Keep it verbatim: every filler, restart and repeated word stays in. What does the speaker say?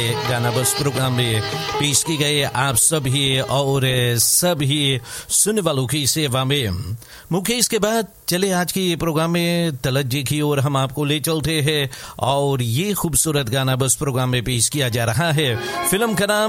गाना बस प्रोग्राम में पेश की गए आप सभी और सभी सुनने वालों की सेवा में। मुकेश के बाद चले आज की प्रोग्राम में तलत जी की ओर हम आपको ले चलते हैं और ये खूबसूरत गाना बस प्रोग्राम में पेश किया जा रहा है। फिल्म का नाम